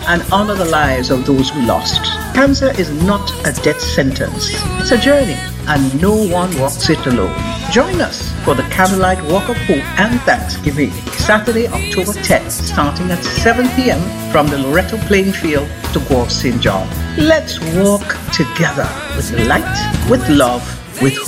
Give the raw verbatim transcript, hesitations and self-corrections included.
and honor the lives of those we lost. Cancer is not a death sentence. It's a journey, and no one walks it alone. Join us for the Candlelight Walk of Hope and Thanksgiving, Saturday, October tenth, starting at seven p.m. from the Loretto Playing Field to Gore Saint John. Let's walk together with light, with love, with hope.